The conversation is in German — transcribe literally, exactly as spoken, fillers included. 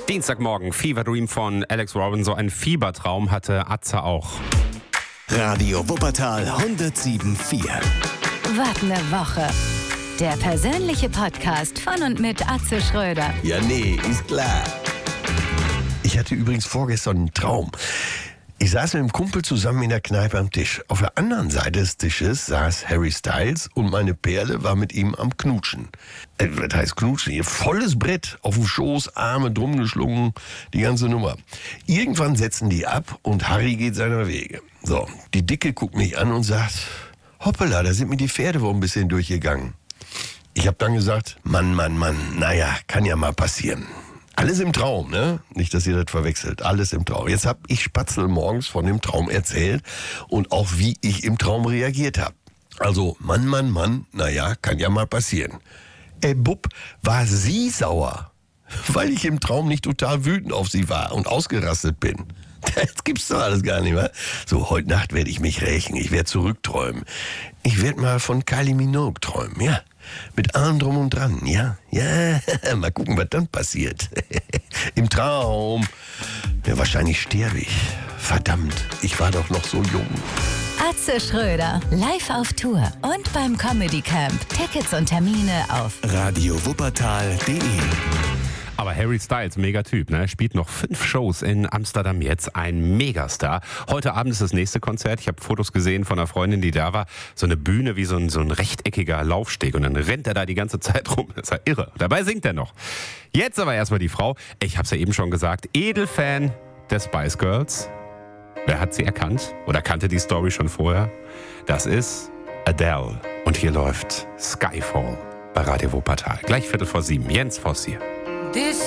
Dienstagmorgen, Fever Dream von Alex Warren. So einen Fiebertraum hatte Atze auch. Radio Wuppertal hundertsieben Komma vier. Was ne Woche. Der persönliche Podcast von und mit Atze Schröder. Ja, nee, ist klar. Ich hatte übrigens vorgestern einen Traum. Ich saß mit einem Kumpel zusammen in der Kneipe am Tisch. Auf der anderen Seite des Tisches saß Harry Styles und meine Perle war mit ihm am Knutschen. Äh, was heißt Knutschen? Hier volles Brett, auf dem Schoß, Arme drum geschlungen, die ganze Nummer. Irgendwann setzen die ab und Harry geht seiner Wege. So, die Dicke guckt mich an und sagt, hoppala, da sind mir die Pferde wohl ein bisschen durchgegangen. Ich habe dann gesagt, Mann, Mann, Mann, naja, kann ja mal passieren. Alles im Traum, ne? Nicht, dass ihr das verwechselt. Alles im Traum. Jetzt hab ich Spatzel morgens von dem Traum erzählt und auch wie ich im Traum reagiert habe. Also, Mann, Mann, Mann, naja, kann ja mal passieren. Ey, Bub, war sie sauer, weil ich im Traum nicht total wütend auf sie war und ausgerastet bin. Das gibt's doch alles gar nicht mehr. So, heute Nacht werde ich mich rächen. Ich werde zurückträumen. Ich werde mal von Kylie Minogue träumen, ja. Mit allem drum und dran, ja. Ja, mal gucken, was dann passiert. Im Traum. Ja, wahrscheinlich sterbe ich. Verdammt, ich war doch noch so jung. Atze Schröder, live auf Tour und beim Comedy Camp. Tickets und Termine auf Radio Wuppertal punkt de. Aber Harry Styles, Megatyp, ne? Spielt noch fünf Shows in Amsterdam jetzt, ein Megastar. Heute Abend ist das nächste Konzert. Ich habe Fotos gesehen von einer Freundin, die da war. So eine Bühne wie so ein, so ein rechteckiger Laufsteg. Und dann rennt er da die ganze Zeit rum. Das ist ja irre. Dabei singt er noch. Jetzt aber erstmal die Frau. Ich habe es ja eben schon gesagt. Edelfan der Spice Girls. Wer hat sie erkannt? Oder kannte die Story schon vorher? Das ist Adele. Und hier läuft Skyfall bei Radio Wuppertal. Gleich Viertel vor sieben. Jens Voss hier.